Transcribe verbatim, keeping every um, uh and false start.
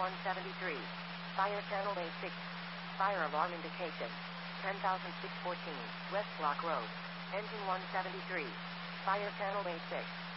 one seventy-three. Fire channel A six. Fire alarm indication. ten thousand six hundred fourteen. West Block Road. Engine one seventy-three. Fire channel A six.